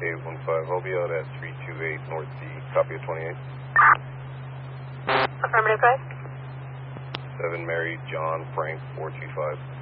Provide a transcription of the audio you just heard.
815. I'll be out at 328 North D. Copy of 28. Affirmative, guys. 7 Mary John Frank 425.